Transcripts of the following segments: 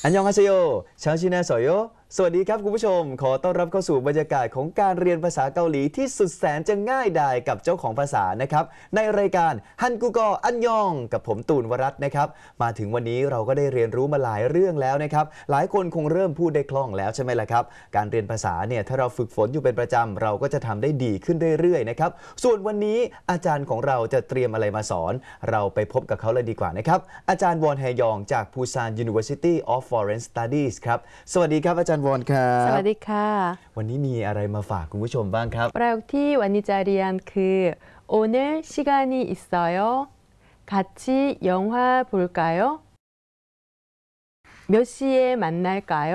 อันยองฮาเซโยชาวชินาโซโยสวัสดีครับคุณผู้ชมขอต้อนรับเข้าสู่บรรยากาศของการเรียนภาษาเกาหลีที่สุดแสนจะง่ายดายกับเจ้าของภาษานะครับในรายการฮันกูกออันยองกับผมตูนวรัตน์นะครับมาถึงวันนี้เราก็ได้เรียนรู้มาหลายเรื่องแล้วนะครับหลายคนคงเริ่มพูดได้คล่องแล้วใช่ไหมล่ะครับการเรียนภาษาเนี่ยถ้าเราฝึกฝนอยู่เป็นประจำเราก็จะทำได้ดีขึ้นเรื่อยๆนะครับส่วนวันนี้อาจารย์ของเราจะเตรียมอะไรมาสอนเราไปพบกับเขาเลยดีกว่านะครับอาจารย์วอนแฮยองจาก Busan University of Foreign Studies ครับสวัสดีครับอาจารย์วอนครับสวัสดีค่ะวันนี้มีอะไรมาฝากคุณผู้ชมบ้างครับประโยคที่วันนี้จะเรียนคือ 오늘 시간이 있어요? 같이 영화 볼까요? 몇 시에 만날까요?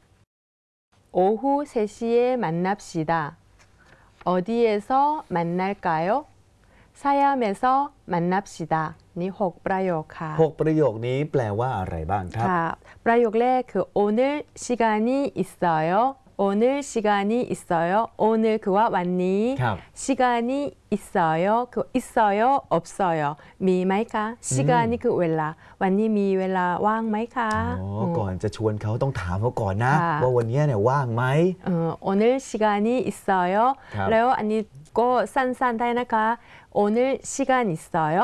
오후 3시에 만납시다. 어디에서 만날까요? 사얌에서 만납시다. นี่6ประโยคค่ะ 6ประโยคนี้แปลว่าอะไรบ้างครับค่ะประโยคแรกคือ 오늘 시간이 있어요. 오늘 시간이 있어요. 오늘 그와วันนี้ 시간이 있어요. 그 있어요. 없어요. มีไหมคะ 시간이 그เวลาวันนี้มีเวลาว่างไหมคะก่อนจะชวนเขาต้องถามเขาก่อนนะว่าวันนี้เนี่ยว่างไหม 오늘 시간이 있어요. แล้วอันนี้ก็สั้นๆได้นะคะ 오늘 시간 있어요.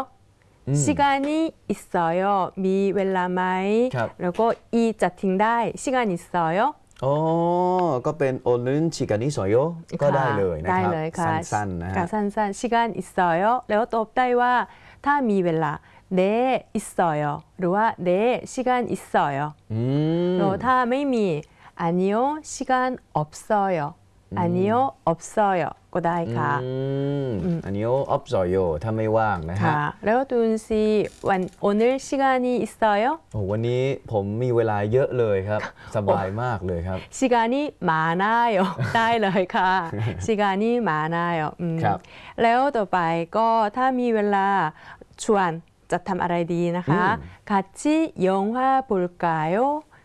시간이 있어요. มีเวลาไหมแล้วก็อีจะทิ้งได้ 시간 있어요. อ๋อก็เป็นโอนึนชิกานิโซโยก็ได้เลยนะครับสั้นๆนะฮะสั้นๆ 시간 있어요. แล้วตอบได้ว่าถ้ามีเวลา네 있어요. หรือว่า네 시간 있어요. แล้วถ้าไม่มี아니요 시간 없어요. 아니요 없어요. ก็ได้ค่ะ 아니요 없어요. ถ้าไม่ว่างนะฮะแล้วตุนซี오늘 시간이 있어요? วันนี้ผมมีเวลาเยอะเลยครับสบายมากเลยครับ 시간이 많아요. ได้เลยค่ะ 시간이 많아요. แล้วต่อไปก็ถ้ามีเวลาชวนจะทำอะไรดีนะคะ 같이 영화 볼까요?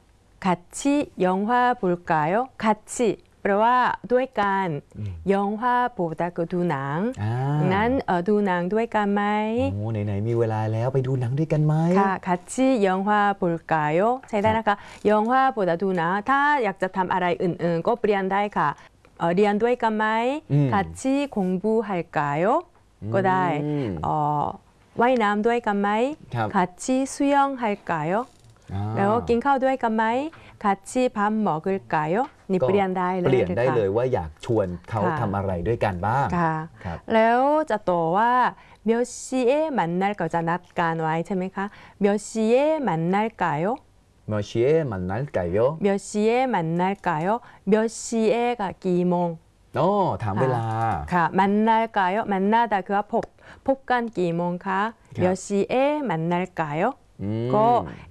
같이 영화 볼까요? 같이แปลว่าด้วยกันยองฮวาปูตาก็ดูหนังงั้นดูหนังด้วยกันไหมไหนมีเวลาแล้วไปดูหนังด้วยกันไหมค่ะ같이 영화 볼까요? ใช้ได้นะคะยองฮวาปูตาดูหนังถ้าอยากจะทำอะไรอื่นๆก็เปลี่ยนได้ค่ะเรียนด้วยกันไหม같이 공부할까요? ก็ได้ว่ายน้ำด้วยกันไหม같이 수영할까요? แล้วกินข้าวด้วยกันไหม같이 밥 먹을까요? นี่เปลี่ยนได้เลยเปลี่ยนได้เลยว่าอยากชวนเขาทำอะไรด้วยกันบ้างแล้วจะต่อว่า몇 시에 만날까จะนัดกันไว้ใช่ไหมคะ몇 시에 만날까요? 몇 시에 만날까요? 몇 시에 만날까요? 몇 시에가 กี่โมงถามเวลาค่ะ만날까요? 만나다คือพบกันกี่โมงคะ몇 시에 만날까요? ก็